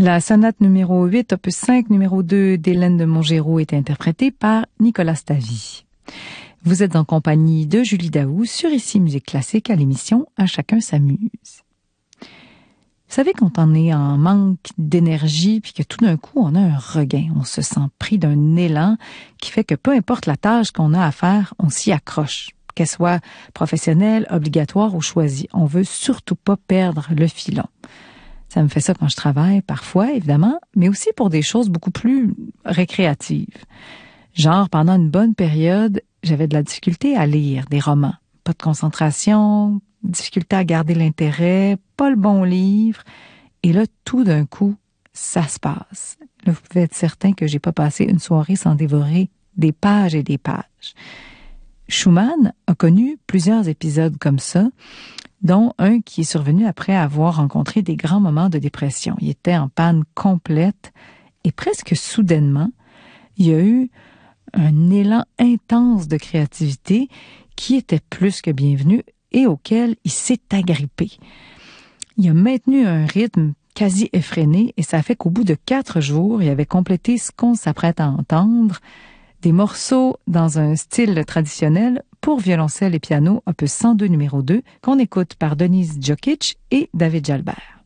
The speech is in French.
La sonate numéro 8, opus 5, numéro 2 d'Hélène de Montgeroux est interprétée par Nicolas Stavy. Vous êtes en compagnie de Julie Daou sur Ici Musique Classique à l'émission « À chacun s'amuse ». Vous savez, quand on est en manque d'énergie puis que tout d'un coup on a un regain, on se sent pris d'un élan qui fait que peu importe la tâche qu'on a à faire, on s'y accroche. Qu'elle soit professionnelle, obligatoire ou choisie. On veut surtout pas perdre le filon. Ça me fait ça quand je travaille, parfois, évidemment, mais aussi pour des choses beaucoup plus récréatives. Genre, pendant une bonne période, j'avais de la difficulté à lire des romans. Pas de concentration, difficulté à garder l'intérêt, pas le bon livre. Et là, tout d'un coup, ça se passe. Là, vous pouvez être certain que j'ai pas passé une soirée sans dévorer des pages et des pages. Schumann a connu plusieurs épisodes comme ça, dont un qui est survenu après avoir rencontré des grands moments de dépression. Il était en panne complète et presque soudainement, il y a eu un élan intense de créativité qui était plus que bienvenu et auquel il s'est agrippé. Il a maintenu un rythme quasi effréné et ça fait qu'au bout de 4 jours, il avait complété ce qu'on s'apprête à entendre, des morceaux dans un style traditionnel pour violoncelle et piano, opus 102 numéro 2, qu'on écoute par Denise Djokic et David Jalbert.